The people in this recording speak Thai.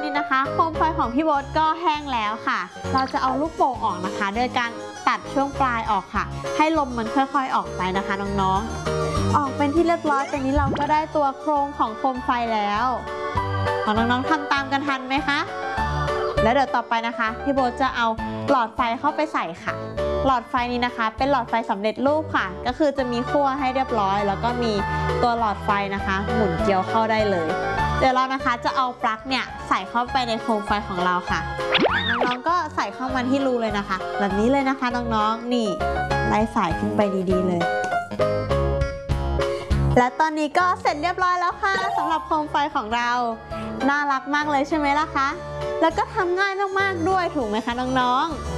นี้นะคะโคมไฟของพี่โบ๊ทก็แห้งแล้วค่ะ เราจะเอาลูกโป่งออกนะคะโดยการตัดช่วงปลายออกค่ะให้ลมมันค่อยๆออกไปนะคะน้องๆออกเป็นที่เรียบร้อยตอนนี้เราก็ได้ตัวโครงของโคมไฟแล้วน้องๆทำตามกันทันไหมคะแล้วเดี๋ยวต่อไปนะคะพี่โบ๊ทจะเอาหลอดไฟเข้าไปใส่ค่ะหลอดไฟนี้นะคะเป็นหลอดไฟสำเร็จรูปค่ะก็คือจะมีขั้วให้เรียบร้อยแล้วก็มีตัวหลอดไฟนะคะหมุนเกลียวเข้าได้เลยเดี๋ยวเรานะคะจะเอาปลั๊กเนี่ยใส่เข้าไปในโคมไฟของเราค่ะน้องๆก็ใส่เข้ามาที่รูเลยนะคะแบบนี้เลยนะคะน้องๆนี่ไล่สายขึ้นไปดีๆเลยและตอนนี้ก็เสร็จเรียบร้อยแล้วค่ะสำหรับโคมไฟของเราน่ารักมากเลยใช่ไหมล่ะคะแล้วก็ทำง่ายมากๆด้วยถูกไหมคะน้องๆ